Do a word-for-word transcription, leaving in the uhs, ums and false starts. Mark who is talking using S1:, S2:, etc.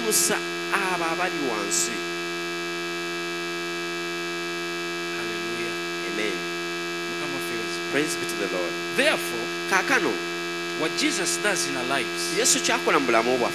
S1: kuyimusa abo abali wansi.
S2: Hallelujah.
S1: Amen.
S2: Mukama fezi.
S1: Praise be to the Lord.
S2: Therefore,
S1: Kaakano
S2: what Jesus does in our lives
S1: Yesu kyakola mu bulamu bwaffe